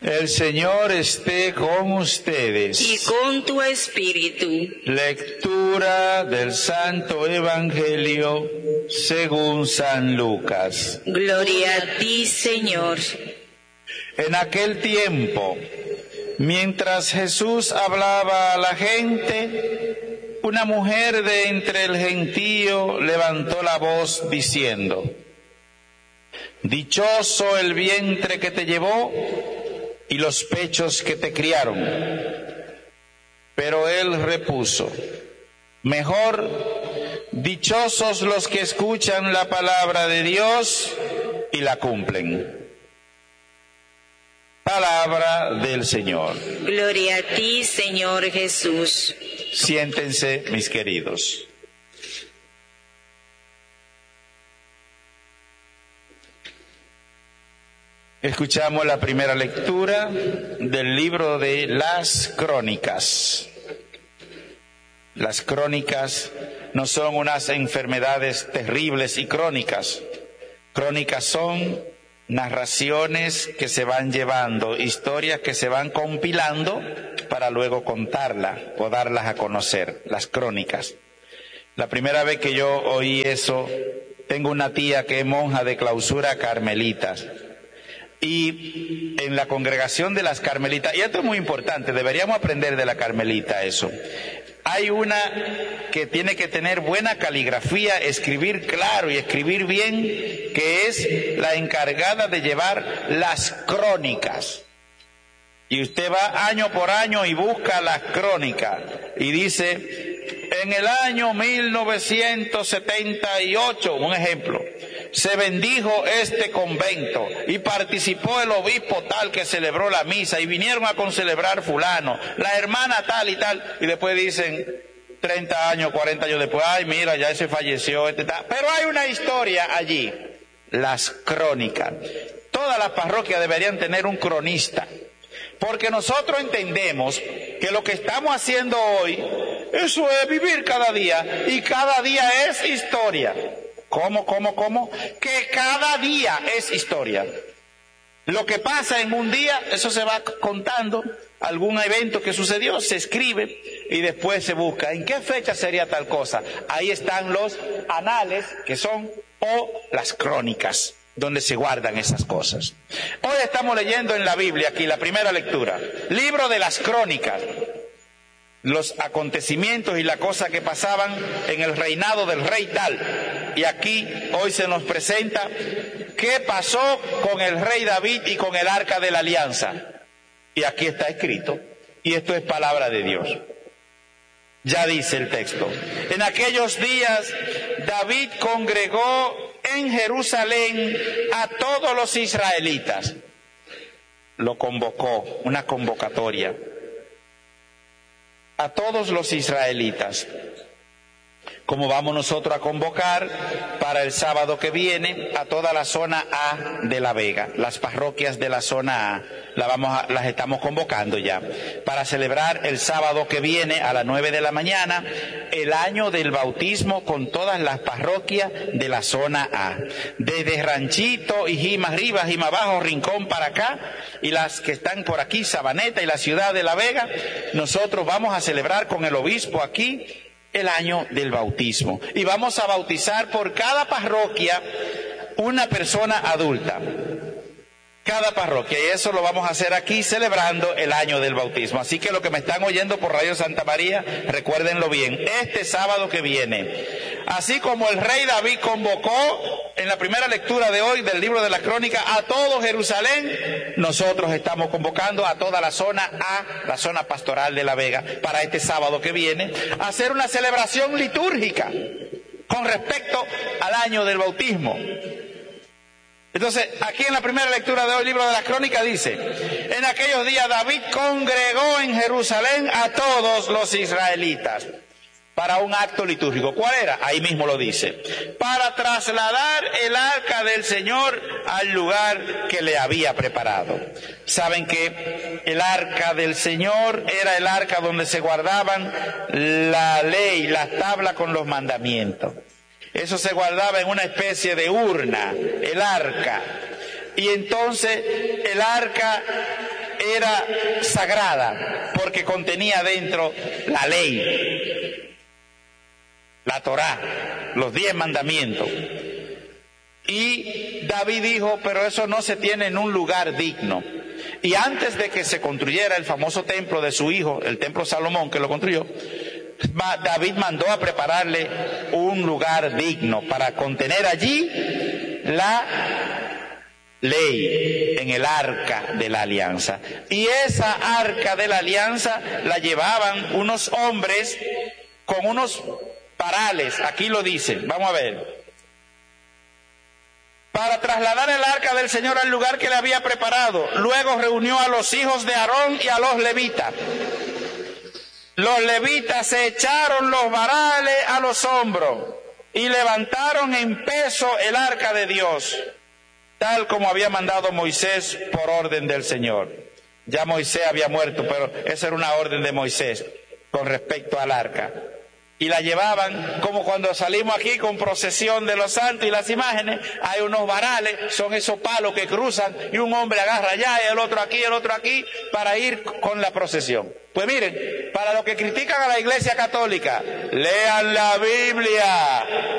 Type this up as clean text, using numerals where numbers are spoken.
El Señor esté con ustedes. Y con tu espíritu. Lectura del Santo Evangelio según San Lucas. Gloria a ti, Señor. En aquel tiempo, mientras Jesús hablaba a la gente, una mujer de entre el gentío levantó la voz diciendo: Dichoso el vientre que te llevó y los pechos que te criaron. Pero él repuso: Mejor, dichosos los que escuchan la palabra de Dios y la cumplen. Palabra del Señor. Gloria a ti, Señor Jesús. Siéntense, mis queridos. Escuchamos la primera lectura del libro de las Crónicas. Las crónicas no son unas enfermedades terribles y crónicas. Crónicas son narraciones que se van llevando, historias que se van compilando para luego contarlas o darlas a conocer, las crónicas. La primera vez que yo oí eso, tengo una tía que es monja de clausura carmelitas. Y en la congregación de las carmelitas, y esto es muy importante, deberíamos aprender de la carmelita eso. Hay una que tiene que tener buena caligrafía, escribir claro y escribir bien, que es la encargada de llevar las crónicas. Y usted va año por año y busca las crónicas y dice: en el año 1978, un ejemplo, se bendijo este convento y participó el obispo tal que celebró la misa y vinieron a concelebrar fulano, la hermana tal y tal, y después dicen 30 años, 40 años después: ay, mira, ya ese falleció, este tal. Pero hay una historia allí, las crónicas. Todas las parroquias deberían tener un cronista, porque nosotros entendemos que lo que estamos haciendo hoy, eso es vivir cada día, y cada día es historia. ¿Cómo? Que cada día es historia. Lo que pasa en un día, eso se va contando, algún evento que sucedió, se escribe y después se busca en qué fecha sería tal cosa. Ahí están los anales, que son, o las crónicas, donde se guardan esas cosas. Hoy estamos leyendo en la Biblia, aquí la primera lectura, libro de las crónicas, los acontecimientos y la cosa que pasaban en el reinado del rey tal. Y aquí hoy se nos presenta qué pasó con el rey David y con el arca de la alianza. Y aquí está escrito, y esto es palabra de Dios. Ya dice el texto: en aquellos días David congregó en Jerusalén a todos los israelitas. Lo convocó, una convocatoria. A todos los israelitas. Como vamos nosotros a convocar para el sábado que viene a toda la zona A de La Vega, las parroquias de la zona A, las estamos convocando ya, para celebrar el sábado que viene a las 9 de la mañana, el año del bautismo con todas las parroquias de la zona A, desde Ranchito y Jima arriba, Jima abajo, Rincón para acá, y las que están por aquí, Sabaneta y la ciudad de La Vega. Nosotros vamos a celebrar con el obispo aquí el año del bautismo, y vamos a bautizar por cada parroquia una persona adulta, cada parroquia, y eso lo vamos a hacer aquí celebrando el año del bautismo. Así que los que me están oyendo por Radio Santa María, recuérdenlo bien, este sábado que viene, así como el rey David convocó en la primera lectura de hoy del libro de la Crónica a todo Jerusalén, nosotros estamos convocando a toda la zona A, la zona pastoral de La Vega, para este sábado que viene, a hacer una celebración litúrgica con respecto al año del bautismo. Entonces, aquí en la primera lectura de hoy, libro de la Crónica, dice: en aquellos días David congregó en Jerusalén a todos los israelitas para un acto litúrgico. ¿Cuál era? Ahí mismo lo dice: para trasladar el arca del Señor al lugar que le había preparado. Saben que el arca del Señor era el arca donde se guardaban la ley, la tabla con los mandamientos. Eso se guardaba en una especie de urna, el arca. Y entonces el arca era sagrada porque contenía dentro la ley, la Torá, los 10 mandamientos. Y David dijo, pero eso no se tiene en un lugar digno. Y antes de que se construyera el famoso templo de su hijo, el templo Salomón que lo construyó, David mandó a prepararle un lugar digno para contener allí la ley en el arca de la alianza. Y esa arca de la alianza la llevaban unos hombres con unos parales, aquí lo dice, vamos a ver, para trasladar el arca del Señor al lugar que le había preparado. Luego reunió a los hijos de Aarón y a los levitas. Los levitas se echaron los varales a los hombros y levantaron en peso el arca de Dios, tal como había mandado Moisés por orden del Señor. Ya Moisés había muerto, pero esa era una orden de Moisés con respecto al arca. Y la llevaban como cuando salimos aquí con procesión de los santos y las imágenes, hay unos varales, son esos palos que cruzan y un hombre agarra allá y el otro aquí, para ir con la procesión. Pues miren, para los que critican a la Iglesia Católica, lean la Biblia.